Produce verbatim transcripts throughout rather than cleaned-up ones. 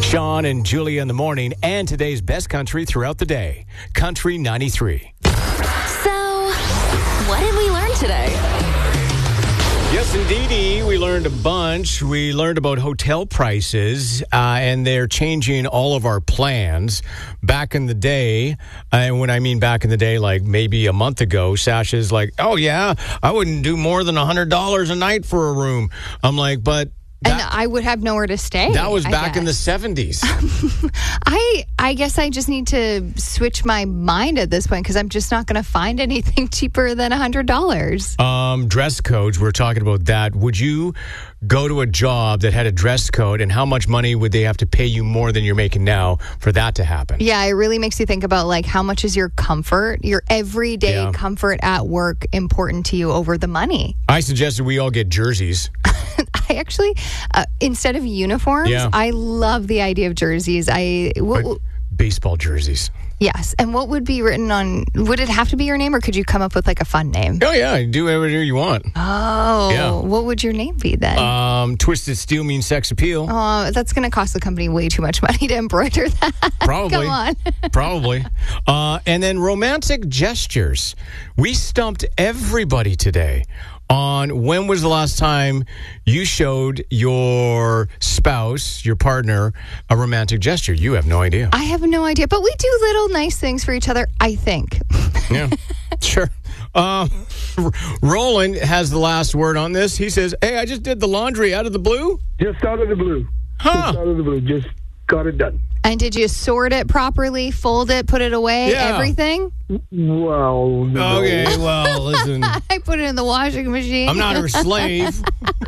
Sean and Julia in the morning, and today's best country throughout the day. Country ninety-three. So, what did we learn today? Yes, indeedy. We learned a bunch. We learned about hotel prices, uh, and they're changing all of our plans. Back in the day, and when I mean back in the day, like maybe a month ago, Sasha's like, oh, yeah, I wouldn't do more than one hundred dollars a night for a room. I'm like, but... That, that, and I would have nowhere to stay. That was I back guess. in the seventies. I I guess I just need to switch my mind at this point because I'm just not going to find anything cheaper than one hundred dollars. Um, dress codes, we're talking about that. Would you go to a job that had a dress code, and how much money would they have to pay you more than you're making now for that to happen? Yeah, it really makes you think about like how much is your comfort, your everyday Yeah. comfort at work important to you over the money? I suggested we all get jerseys. I actually, uh, instead of uniforms, Yeah. I love the idea of jerseys. I what, But baseball jerseys. yes, and what would be written on? Would it have to be your name, or could you come up with like a fun name? Oh, yeah, do whatever you want. Oh, Yeah. what would your name be then? Um, Twisted Steel means sex appeal. Oh, that's going to cost the company way too much money to embroider that. Probably. Come on. Probably. Uh, and then romantic gestures. We stumped everybody today on when was the last time you showed your spouse, your partner, a romantic gesture. You have no idea. I have no idea, but we do little nice things for each other, I think. Yeah, sure. Uh, Roland has the last word on this. He says, hey, I just did the laundry out of the blue. Just out of the blue. Huh. Just out of the blue. Just got it done. And did you sort it properly, fold it, put it away, Yeah. everything? Well, no. Okay, well, listen, I put it in the washing machine. I'm not her slave.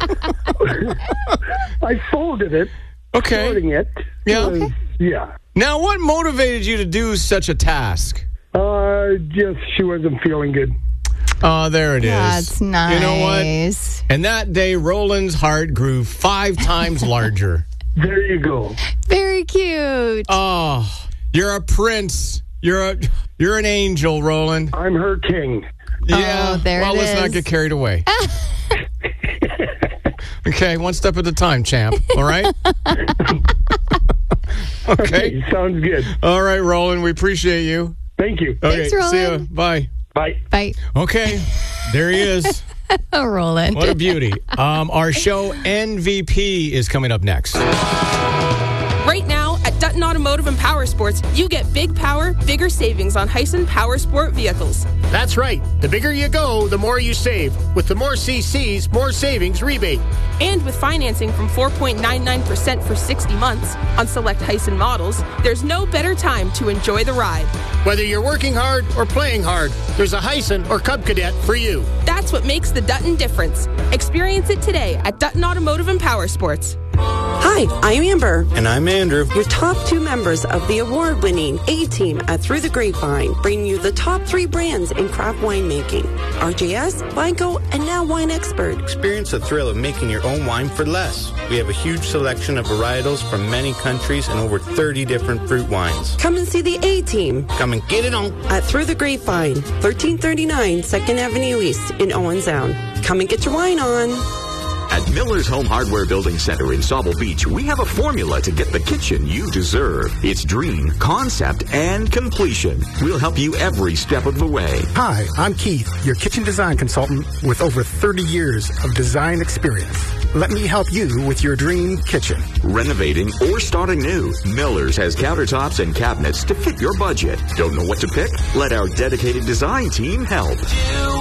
I folded it. Okay. Folding it. Yeah. was- Yeah. Now, what motivated you to do such a task? Uh, just she wasn't feeling good. Oh, there it is. That's nice. You know what? And that day, Roland's heart grew five times larger. There you go. Very cute. Oh, you're a prince. You're a you're an angel, Roland. I'm her king. Yeah. Oh, there well, it let's not is. get carried away. Okay, one step at a time, champ. All right. Okay. Sounds good. All right, Roland. We appreciate you. Thank you. Okay. Thanks, See ya. Roland. Bye. Bye. Bye. Okay. There he is. Oh, Roland. What a beauty. Um, our show N V P is coming up next. Right now, at Dutton Automotive and Power Sports, you get big power, bigger savings on Hyson Power Sport vehicles. That's right. The bigger you go, the more you save. With the more C Cs, more savings rebate. And with financing from four point nine nine percent for sixty months on select Hyson models, there's no better time to enjoy the ride. Whether you're working hard or playing hard, there's a Hyson or Cub Cadet for you. That's what makes the Dutton difference. Experience it today at Dutton Automotive and Power Sports. Hi, I'm Amber, And I'm Andrew. your top two members of the award-winning A-Team at Through the Grapevine, bringing you the top three brands in craft winemaking. R J S, Vico, and now Wine Expert. Experience the thrill of making your own wine for less. We have a huge selection of varietals from many countries and over thirty different fruit wines. Come and see the A-Team Come and get it on. at Through the Grapevine, thirteen thirty-nine second Avenue East in Owensound. Come and get your wine on. At Miller's Home Hardware Building Center in Sauble Beach, we have a formula to get the kitchen you deserve. It's dream, concept, and completion. We'll help you every step of the way. Hi, I'm Keith, your kitchen design consultant with over thirty years of design experience. Let me help you with your dream kitchen. Renovating or starting new, Miller's has countertops and cabinets to fit your budget. Don't know what to pick? Let our dedicated design team help.